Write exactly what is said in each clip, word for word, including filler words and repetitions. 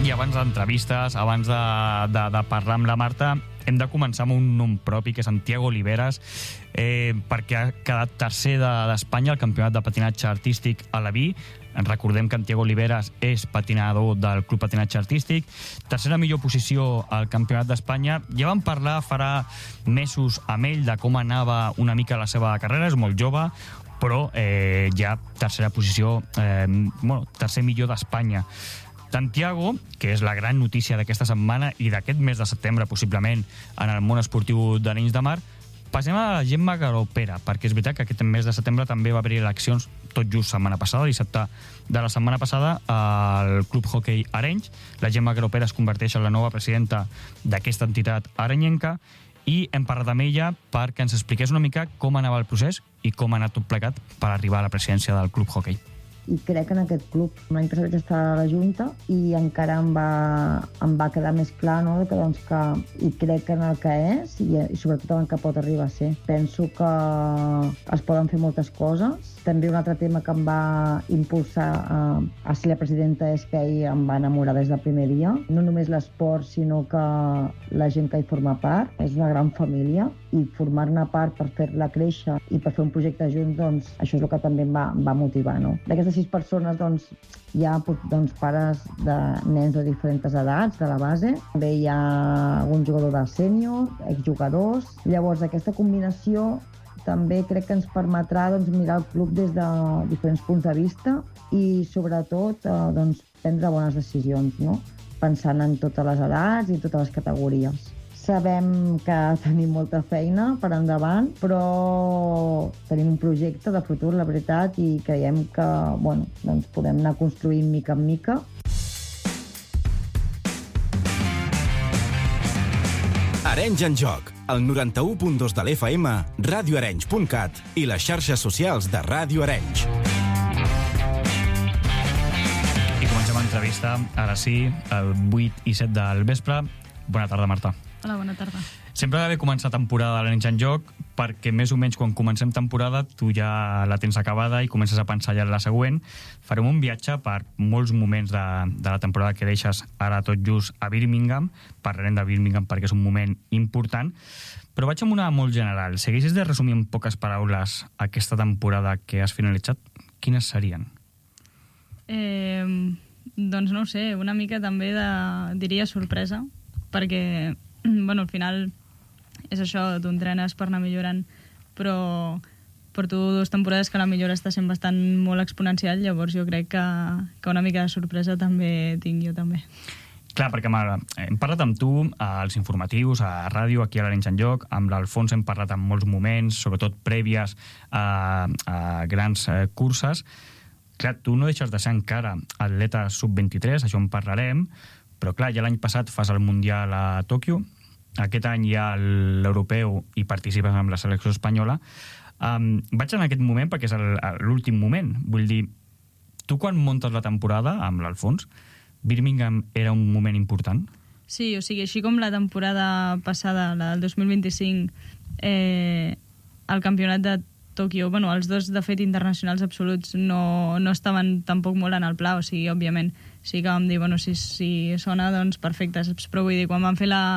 I abans d'entrevistes, abans de, de, de parlar amb la Marta, hem de començar amb un nom propi, que és Santiago Oliveras, eh, perquè ha quedat tercer d'Espanya al campionat de patinatge artístic a l'Aví. Recordem que Santiago Oliveras és patinador del Club Patinatge Artístic. Tercera millor posició al campionat d'Espanya. Ja vam parlar farà mesos amb ell de com anava una mica la seva carrera, és molt jove, però eh, ja tercera posició, eh, bueno, tercer millor d'Espanya. Santiago, que és la gran notícia d'aquesta setmana i d'aquest mes de setembre, possiblement, en el món esportiu d'Arenys de Mar. Passem a la Gemma Garopera, perquè és veritat que aquest mes de setembre també va haver eleccions tot just setmana passada, dissabte de la setmana passada, al Club Hockey Arenys. La Gemma Garopera es converteix en la nova presidenta d'aquesta entitat arenyenca i hem parlat amb ella perquè ens expliqués una mica com anava el procés i com ha anat tot plegat per arribar a la presidència del Club Hockey. I crec que en aquest club l'any passat vaig estar a la Junta i encara em va, em va quedar més clar, no?, que, doncs, que, i crec que en el que és i, i sobretot en el que pot arribar a ser. Penso que es poden fer moltes coses. També un altre tema que em va impulsar a, a ser la presidenta és que ell em va enamorar des del primer dia. No només l'esport, sinó que la gent que hi forma part. És una gran família i formar-ne part per fer-la créixer i per fer un projecte junts, doncs, això és el que també em va, em va motivar, no? D'aquestes sis persones, doncs, hi ha doncs, pares de nens de diferents edats, de la base. També hi ha un jugador de sènior, exjugadors. Llavors, aquesta combinació també crec que ens permetrà doncs, mirar el club des de diferents punts de vista i, sobretot, eh, doncs, prendre bones decisions, no?, pensant en totes les edats i totes les categories. Sabem que tenim molta feina per endavant, però tenim un projecte de futur, la veritat, i creiem que bueno, doncs podem anar construint mica en mica. Arenys en joc, el noranta-u punt dos de l'F M, radioarenys punt cat i les xarxes socials de Ràdio Arenys. I comencem l'entrevista, ara sí, el vuit i set del vespre. Bona tarda, Marta. Hola, bona tarda. Sempre ha d'haver començat temporada de l'Arenys en joc, perquè més o menys quan comencem temporada tu ja la tens acabada i comences a pensar ja en la següent. Farem un viatge per molts moments de, de la temporada que deixes ara tot just a Birmingham. Parlarem de Birmingham perquè és un moment important, però vaig amb una molt general. Si haguessis de resumir en poques paraules aquesta temporada que has finalitzat, quines serien? Eh, doncs no ho sé, una mica també de, diria, sorpresa, perquè bueno, al final és això, tu entrenes per anar millorant, però porto dues temporades que la millora està sent bastant molt exponencial, llavors jo crec que, que una mica de sorpresa també tinc jo també. Clar, perquè hem parlat amb tu als informatius, a ràdio, aquí a l'Arenys en joc, amb l'Alfons hem parlat en molts moments, sobretot prèvies a, a grans eh, curses. Clar, tu no deixes de ser encara atleta sub vint-i-tres, això en parlarem, però clar, ja l'any passat fas el Mundial a Tòquio, aquest any hi ha l'Europeu i participes amb la selecció espanyola. Um, vaig en aquest moment perquè és l'últim moment. Vull dir, tu quan muntes la temporada amb l'Alfons, Birmingham era un moment important? Sí, o sigui, així com la temporada passada, la del dos mil vint-i-cinc, eh, el campionat de Tòquio, bueno, els dos, de fet, internacionals absoluts no, no estaven tampoc molt en el pla, o sigui, òbviament, sí que vam dir, bueno, si, si sona, doncs perfecte, però vull dir, quan vam fer la,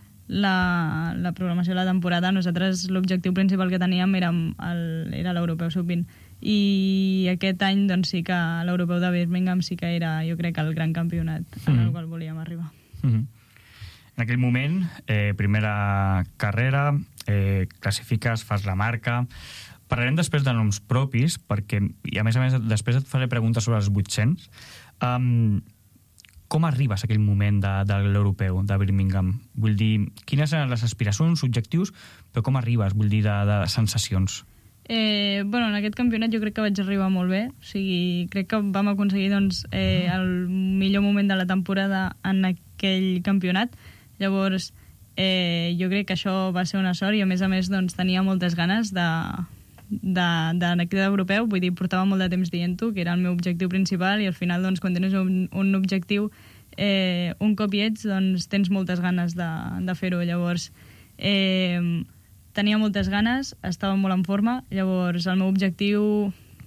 la, la programació de la temporada, nosaltres l'objectiu principal que teníem era, el, era l'Europeu sub vint, i aquest any, doncs sí que l'Europeu de Birmingham sí que era, jo crec, el gran campionat mm. en el qual volíem arribar. Mm-hmm. En aquell moment, eh, primera carrera, eh, classifiques, fas la marca. Parlarem després de noms propis, perquè, i a més a més, després et faré preguntes sobre els vuit-cents. Um, com arribes a aquell moment de, de l'Europeu, de Birmingham? Vull dir, quines eren les aspiracions, objectius, però com arribes, vull dir, de, de sensacions? Eh, bueno, en aquest campionat jo crec que vaig arribar molt bé, o sigui, crec que vam aconseguir doncs, eh, el millor moment de la temporada en aquell campionat. Llavors, eh, jo crec que això va ser una sort i a més a més doncs, tenia moltes ganes de d'aquest europeu, vull dir, portava molt de temps dient-ho, que era el meu objectiu principal, i al final, doncs, quan tens un, un objectiu, eh, un cop hi ets, doncs tens moltes ganes de, de fer-ho. Llavors, eh, tenia moltes ganes, estava molt en forma, llavors el meu objectiu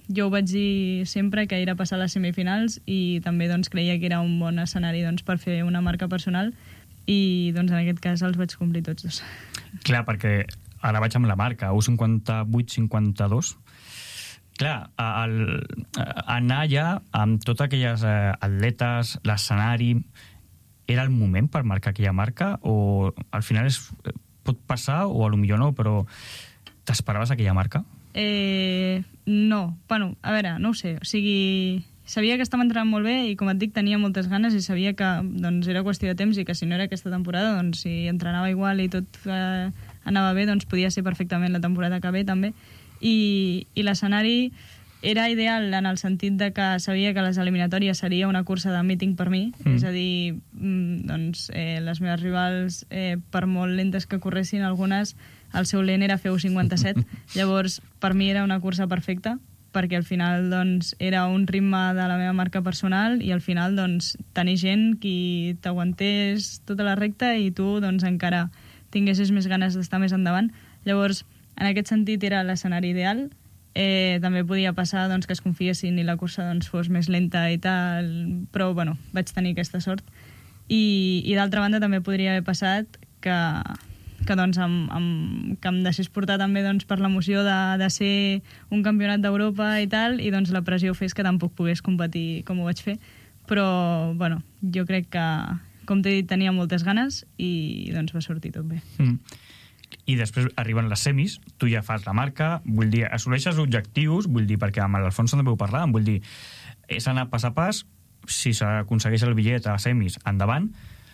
jo ho vaig dir sempre, que era passar a les semifinals, i també doncs, creia que era un bon escenari doncs, per fer una marca personal, i doncs, en aquest cas els vaig complir tots dos. Clar, perquè ara vaig amb la marca, u cinquanta-vuit cinquanta-dos. Clar, el, anar allà amb totes aquelles eh, atletes, l'escenari, era el moment per marcar aquella marca, o al final és, pot passar, o a lo millor no, però t'esperaves aquella marca? Eh, no, bueno, a veure, no ho sé, o sigui, sabia que estava entrant molt bé i, com et dic, tenia moltes ganes i sabia que doncs, era qüestió de temps i que si no era aquesta temporada, doncs si entrenava igual i tot eh, anava bé, doncs podia ser perfectament la temporada que ve també, i, i l'escenari era ideal en el sentit de que sabia que les eliminatòries seria una cursa de míting per mi, mm. és a dir, doncs, eh, les meves rivals, eh, per molt lentes que corressin, algunes, el seu lent era fer u cinquanta-set, llavors per mi era una cursa perfecta, perquè al final doncs, era un ritme de la meva marca personal i al final doncs, tenir gent qui t'aguantés tota la recta i tu doncs, encara tinguessis més ganes d'estar més endavant. Llavors, en aquest sentit era l'escenari ideal. Eh, també podia passar doncs, que es confiessin i la cursa doncs, fos més lenta i tal, però bueno, vaig tenir aquesta sort. I, i d'altra banda també podria haver passat que, que, doncs, em, em, que em deixés portar també doncs, per l'emoció de, de ser un campionat d'Europa i tal, i doncs la pressió fes que tampoc pogués competir com ho vaig fer. Però bueno, jo crec que, com t'he dit, tenia moltes ganes i doncs va sortir tot bé. Mm. I després arriben les semis, tu ja fas la marca, vull dir, assoleixes objectius, vull dir, perquè amb l'Alfons també ho parlàvem, vull dir, és anar pas a pas, si s'aconsegueix el bitllet a semis, endavant.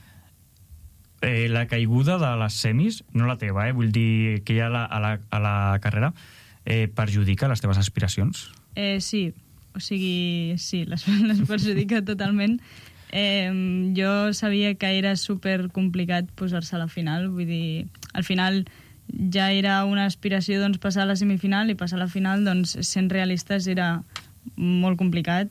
Eh, la caiguda de les semis, no la teva, eh? Vull dir, que hi ha la, a, la, a la carrera, eh, perjudica les teves aspiracions? Eh, sí, o sigui, sí, les, les perjudica totalment. Eh, jo sabia que era super complicat posar-se a la final, vull dir, al final ja era una aspiració doncs, passar a la semifinal i passar a la final, doncs, sent realistes, era molt complicat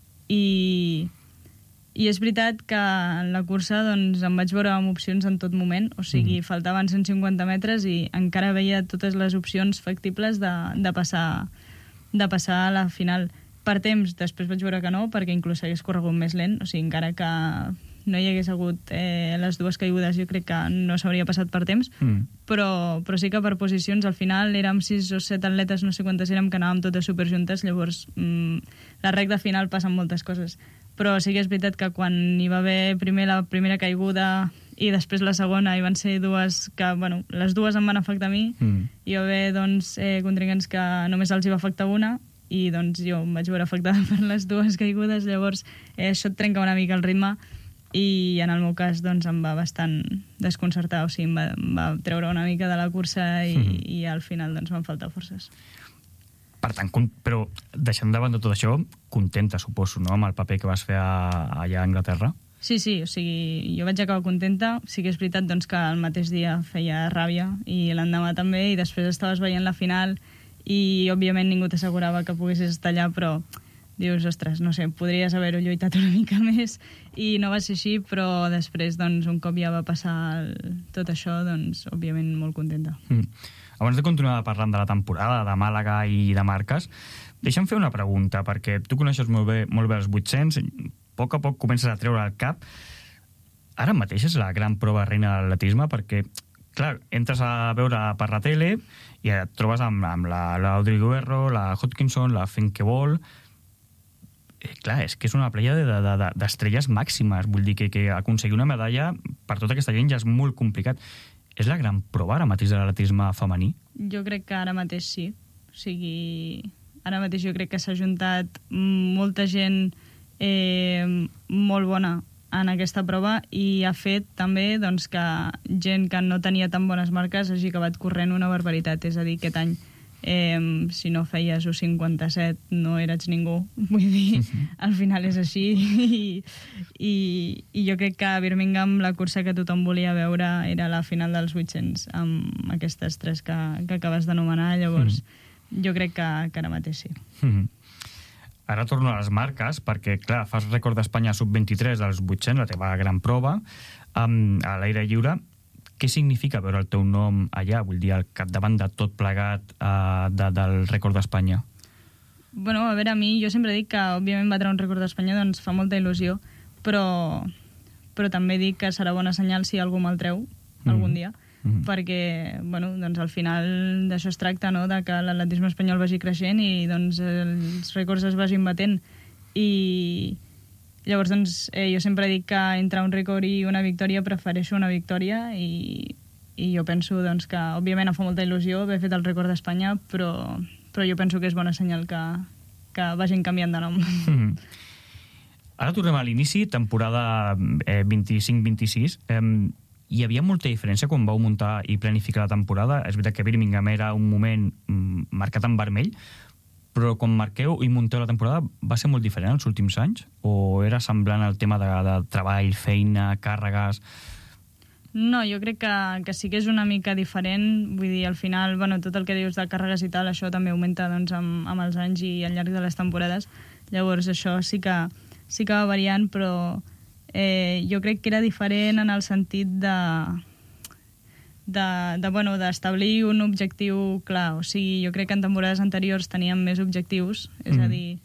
i, i és veritat que en la cursa doncs, em vaig veure amb opcions en tot moment, o sigui, mm. faltaven cent cinquanta metres i encara veia totes les opcions factibles de, de, passar, de passar a la final. Per temps, després vaig veure que no, perquè inclús hagués corregut més lent, o sigui, encara que no hi hagués hagut eh, les dues caigudes, jo crec que no s'hauria passat per temps, mm. però, però sí que per posicions, al final érem sis o set atletes, no sé quantes érem, que anàvem totes superjuntes, llavors mm, la recta final passen moltes coses. Però sí que és veritat que quan hi va haver primer la primera caiguda i després la segona, hi van ser dues que, bueno, les dues em van afectar a mi, mm. hi va haver, doncs, eh, contrincants que només els hi va afectar una, i doncs jo em vaig veure afectada per les dues caigudes, llavors eh, això et trenca una mica el ritme i en el meu cas doncs em va bastant desconcertar, o sigui, em va, em va treure una mica de la cursa i, mm. i al final doncs van faltar forces. Per tant, però deixant de banda tot això, contenta, suposo, no?, amb el paper que vas fer a, allà a Anglaterra? Sí, sí, o sigui, jo vaig acabar contenta, sí que és veritat doncs, que el mateix dia feia ràbia i l'endemà també, i després estaves veient la final i òbviament ningú t'assegurava que poguessis estar allà, però dius, ostres, no sé, podries haver-ho lluitat una mica més i no va ser així, però després, doncs, un cop ja va passar el, tot això, doncs, òbviament molt contenta. Mm. Abans de continuar parlant de la temporada, de Màlaga i de marques, deixa'm fer una pregunta, perquè tu coneixes molt bé, molt bé els vuit-cents, a poc a poc comences a treure el cap. Ara mateix és la gran prova reina de l'atletisme, perquè clar, entres a veure per la tele i et trobes amb, amb la, la Audrey Guerro, la Hodkinson, la Femke Bol. Eh, clar, és que és una playa d'estrelles de, de, màximes. Vull dir que, que aconseguir una medalla per tota aquesta gent ja és molt complicat. És la gran prova ara mateix de l'atletisme femení? Jo crec que ara mateix sí. O sigui, ara mateix jo crec que s'ha juntat molta gent eh, molt bona en aquesta prova i ha fet també doncs, que gent que no tenia tan bones marques hagi acabat corrent una barbaritat. És a dir, aquest any, eh, si no feies u cinquanta-set no eres ningú. Vull dir, al final és així. I, i, i jo crec que a Birmingham la cursa que tothom volia veure era la final dels vuit-cents, amb aquestes tres que, que acabes d'anomenar. Llavors, mm. jo crec que, que ara mateix sí. Mm. Ara torno a les marques, perquè, clar, fas rècord d'Espanya sub vint-i-tres dels vuit-cents, la teva gran prova, um, a l'aire lliure. Què significa veure el teu nom allà? Vull dir, al capdavant de tot plegat uh, de, del rècord d'Espanya? Bueno, a veure, a mi jo sempre dic que òbviament batre un rècord d'Espanya doncs fa molta il·lusió, però, però també dic que serà bona senyal si algú me'l treu mm. algun dia, mm. perquè bueno, doncs al final d'això es tracta, no? De que l'atletisme espanyol vagi creixent i doncs els rècords es vagin batent. I llavors doncs, eh, jo sempre dic que entre un rècord i una victòria prefereixo una victòria i, i jo penso doncs, que òbviament em fa molta il·lusió haver fet el rècord d'Espanya, però però jo penso que és bona senyal que, que vagin canviant de nom. Mm. Ara tornem a l'inici, temporada eh, vint-i-cinc vint-i-sis. Eh, hi havia molta diferència quan vau muntar i planificar la temporada. És veritat que Birmingham era un moment mm, marcat en vermell, però quan marqueu i munteu la temporada va ser molt diferent els últims anys? O era semblant al tema de, de treball, feina, càrregues? No, jo crec que, que sí que és una mica diferent. Vull dir, al final, bueno, tot el que dius de càrregues i tal, això també augmenta doncs, amb, amb els anys i al llarg de les temporades. Llavors, això sí que, sí que va variant, però eh, jo crec que era diferent en el sentit de, de, de bueno, d'establir un objectiu clar. O sigui, jo crec que en temporades anteriors teníem més objectius, és mm. a dir,